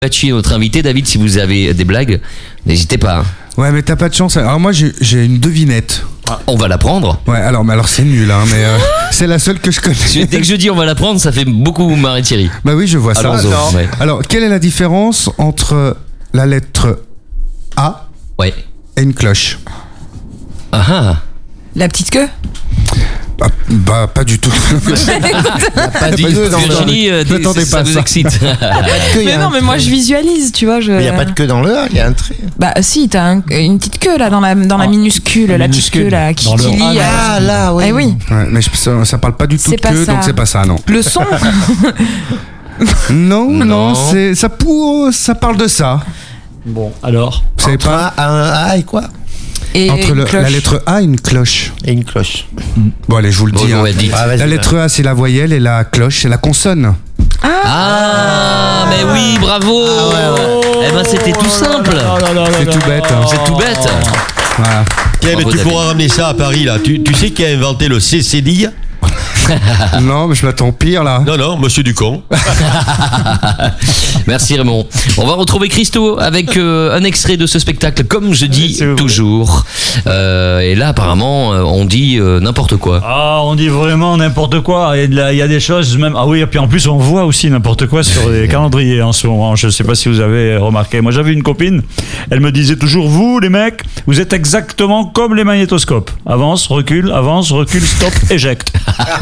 Bacci est notre invité. David, si vous avez des blagues, n'hésitez pas. Ouais, mais t'as pas de chance. Alors moi, j'ai une devinette. On va la prendre. Ouais, alors c'est nul, hein, mais c'est la seule que je connais. Dès que je dis on va la prendre, ça fait beaucoup marrer Thierry. Bah oui, je vois ça. Ouais. Alors, quelle est la différence entre la lettre A et une cloche? La petite queue? Bah pas du tout. Pas du tout. Virginie, ça vous excite. Mais non, mais moi je visualise, tu vois. Mais il n'y a pas de queue dans le A, il y a un trait. Bah si, t'as une petite queue là dans la minuscule, la petite queue là qui lie. Ah là, oui. Eh oui. Ouais, mais ça parle pas du tout de queue, donc c'est pas ça, non. Le son. Non, ça parle de ça. Bon, alors. Vous savez pas Un A et quoi? Entre la lettre A et une cloche. Et une cloche. Bon, allez, je vous le dis. La lettre A, c'est la voyelle et la cloche, c'est la consonne. Mais oui, bravo. Eh ben, c'était tout simple. C'est tout bête. C'est tout bête. Voilà. Tiens, mais tu pourras ramener ça à Paris, là. Tu sais qui a inventé le CCD? Non, mais je m'attends pire, là. Non, monsieur Ducon. Merci Raymond. On va retrouver Christo avec un extrait de ce spectacle, comme je dis toujours. Et là, apparemment, on dit n'importe quoi. Ah, on dit vraiment n'importe quoi. Il y a des choses même. Ah oui, et puis en plus, on voit aussi n'importe quoi sur les calendriers en ce moment. Je ne sais pas si vous avez remarqué. Moi, j'avais une copine. Elle me disait toujours, vous, les mecs, vous êtes exactement comme les magnétoscopes. Avance, recule, stop, éjecte.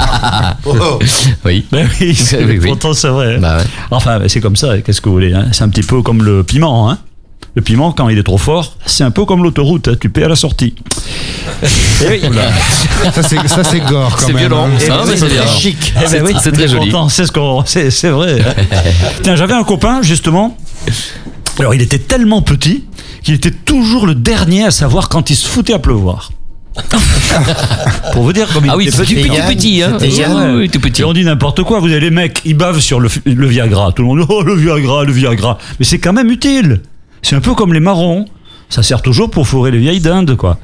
Oui. Ben oui, pourtant c'est vrai. Bah ouais. Enfin, c'est comme ça, qu'est-ce que vous voulez, hein. C'est un petit peu comme le piment, hein. Le piment, quand il est trop fort, c'est un peu comme l'autoroute, hein. Tu paies à la sortie. Et oui. Ça c'est gore quand c'est même. Violent. C'est violent. C'est bien. chic. C'est très joli. C'est vrai. Tiens, j'avais un copain, justement. Alors, il était tellement petit qu'il était toujours le dernier à savoir quand il se foutait à pleuvoir. Pour vous dire comme il était tout petit, hein. Oui, tout petit. Et on dit n'importe quoi. Vous avez les mecs, ils bavent sur le Viagra. Tout le monde, oh le Viagra. Mais c'est quand même utile. C'est un peu comme les marrons. Ça sert toujours pour fourrer les vieilles dindes, quoi.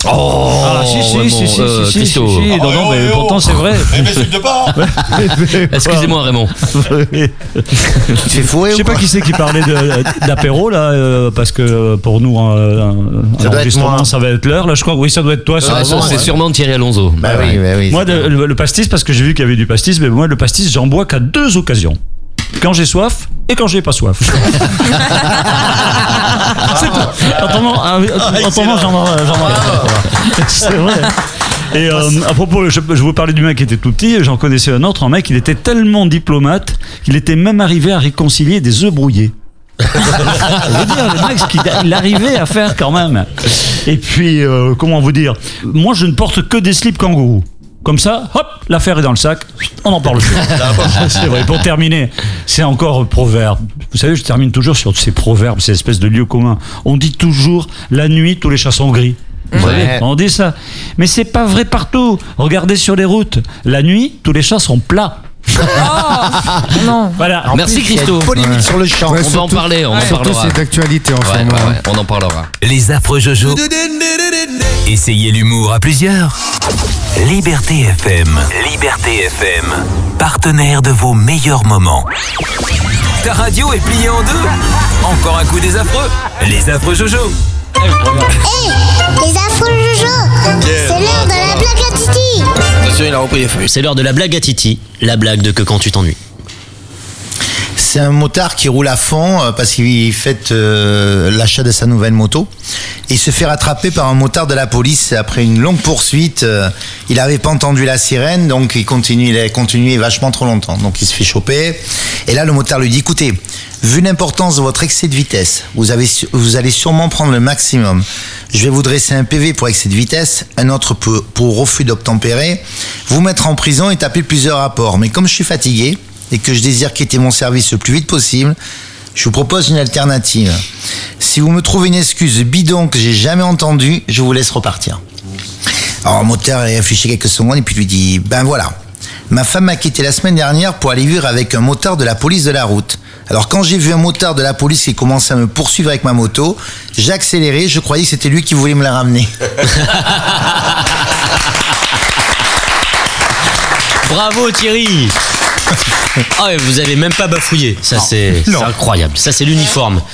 Si. Non, mais pourtant c'est vrai. M'insulte pas. Excusez-moi, Raymond. Tu fais fourrer. Je sais pas qui c'est qui parlait d'apéro là, parce que pour nous, ça va être l'heure. Là, je crois que oui, ça doit être toi. C'est sûrement Thierry Alonso. Bah oui. Moi, le pastis, parce que j'ai vu qu'il y avait du pastis, mais moi, le pastis, j'en bois qu'à 2 occasions. Quand j'ai soif et quand j'ai pas soif. C'est tout. Quand on mange, j'en mange. C'est vrai. Et à propos, je vous parlais du mec qui était tout petit, j'en connaissais un autre, un mec, il était tellement diplomate qu'il était même arrivé à réconcilier des œufs brouillés. Je veux dire, le mec, il arrivait à faire quand même. Et puis, comment vous dire, moi je ne porte que des slips kangourous. Comme ça, hop, l'affaire est dans le sac, on en parle plus. C'est vrai. Pour terminer, c'est encore proverbe. Vous savez, je termine toujours sur ces proverbes, ces espèces de lieux communs. On dit toujours, la nuit, tous les chats sont gris. Vous savez, on dit ça. Mais c'est pas vrai partout. Regardez sur les routes. La nuit, tous les chats sont plats. Non. Voilà. Merci Christo. Polémique sur le champ. On va en parler. Surtout c'est d'actualité en ce moment. On en parlera. Les affreux Jojo. Essayez l'humour à plusieurs. Liberté FM. Partenaire de vos meilleurs moments. Ta radio est pliée en deux. Encore un coup des affreux. Les affreux Jojo. Hey, les affreux Jojo. C'est l'heure de la blague à Titi. Attention, il a repris les feuilles. C'est l'heure de la blague à Titi. La blague de que quand tu t'ennuies. C'est un motard qui roule à fond parce qu'il fête l'achat de sa nouvelle moto. Et il se fait rattraper par un motard de la police après une longue poursuite. Il n'avait pas entendu la sirène, donc il a continué vachement trop longtemps. Donc il se fait choper. Et là, le motard lui dit, écoutez, vu l'importance de votre excès de vitesse, vous allez sûrement prendre le maximum. Je vais vous dresser un PV pour excès de vitesse, un autre pour refus d'obtempérer, vous mettre en prison et taper plusieurs rapports. Mais comme je suis fatigué et que je désire quitter mon service le plus vite possible, je vous propose une alternative. Si vous me trouvez une excuse bidon que j'ai jamais entendue, je vous laisse repartir. Alors le motard réfléchit quelques secondes et puis lui dit, ben voilà, ma femme m'a quitté la semaine dernière pour aller vivre avec un motard de la police de la route. Alors quand j'ai vu un motard de la police qui commençait à me poursuivre avec ma moto, j'ai accéléré, je croyais que c'était lui qui voulait me la ramener. Bravo Thierry. Ah ouais, vous avez même pas bafouillé. Ça c'est incroyable. Ça c'est l'uniforme.